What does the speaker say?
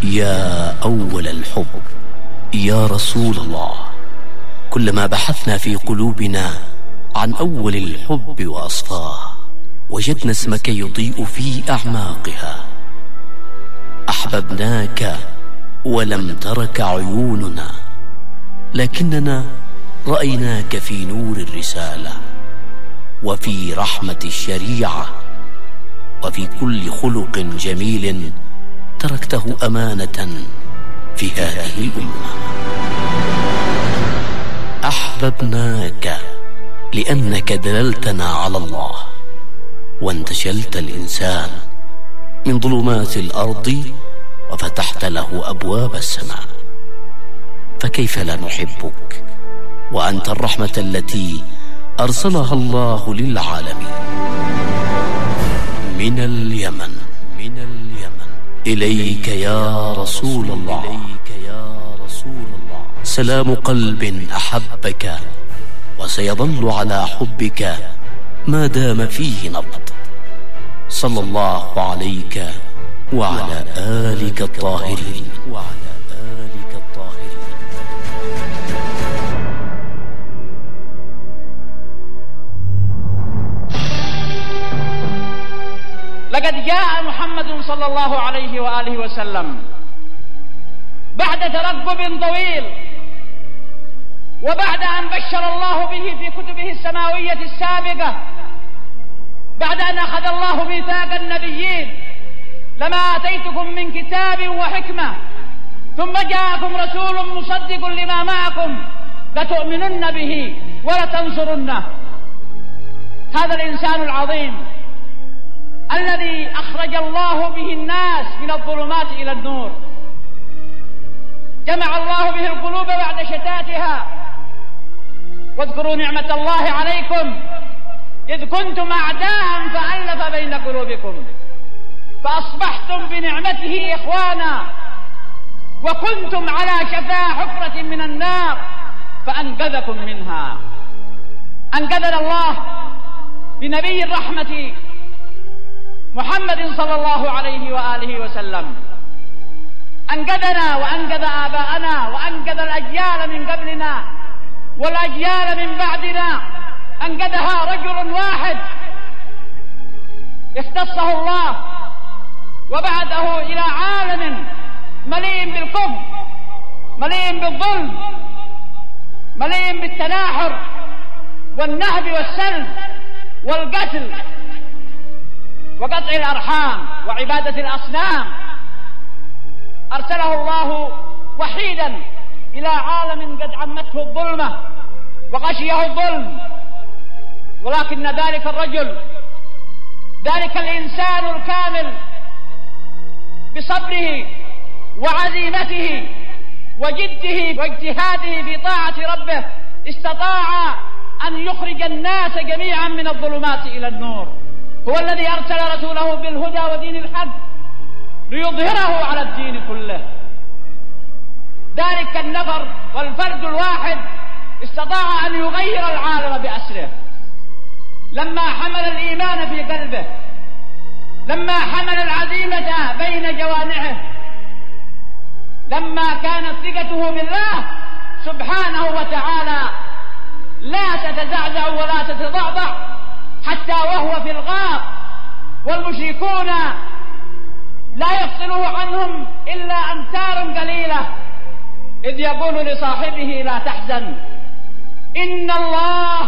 يا أول الحب يا رسول الله، كلما بحثنا في قلوبنا عن أول الحب وأصفاه وجدنا اسمك يضيء في أعماقها. أحببناك ولم ترك عيوننا، لكننا رأيناك في نور الرسالة وفي رحمة الشريعة وفي كل خلق جميل تركته أمانة في هذه الأمة. أحببناك لأنك دللتنا على الله وانتشلت الإنسان من ظلمات الأرض وفتحت له أبواب السماء. فكيف لا نحبك وأنت الرحمة التي أرسلها الله للعالمين. من اليمن إليك يا رسول الله، سلام قلب أحبك وسيظل على حبك ما دام فيه نبض. صلى الله عليك وعلى آلك الطاهرين. لقد جاء محمد صلى الله عليه وآله وسلم بعد ترقب طويل، وبعد أن بشر الله به في كتبه السماوية السابقة، بعد أن أخذ الله ميثاق النبيين: لما آتيتكم من كتاب وحكمة ثم جاءكم رسول مصدق لما معكم لتؤمنن به ولتنصرنه. هذا الإنسان العظيم الذي أخرج الله به الناس من الظلمات إلى النور، جمع الله به القلوب بعد شتاتها. واذكروا نعمة الله عليكم إذ كنتم أعداء فألف بين قلوبكم فأصبحتم بنعمته إخوانا، وكنتم على شفا حفرة من النار فأنقذكم منها. أنقذنا الله بنبي الرحمة محمد صلى الله عليه وآله وسلم. أنقذنا وأنقذ آباءنا وأنقذ الأجيال من قبلنا والأجيال من بعدنا. أنقذها رجل واحد اختصه الله وبعثه إلى عالم مليء بالكفر، مليء بالظلم، مليء بالتناحر والنهب والسلب والقتل وقطع الأرحام وعبادة الأصنام. أرسله الله وحيدا إلى عالم قد عمته الظلمة وغشيه الظلم، ولكن ذلك الرجل، ذلك الإنسان الكامل بصبره وعزيمته وجده واجتهاده في طاعة ربه استطاع أن يخرج الناس جميعا من الظلمات إلى النور. هو الذي أرسل رسوله بالهدى ودين الحق ليظهره على الدين كله. ذلك النفر والفرد الواحد استطاع أن يغير العالم بأسره لما حمل الإيمان في قلبه، لما حمل العزيمة بين جوانحه، لما كانت ثقته بالله سبحانه وتعالى لا تتزعزع ولا تتضعضع حتى وهو في الغار والمشركون لا يفصله عنهم إلا أمتار قليلة، إذ يقول لصاحبه لا تحزن إن الله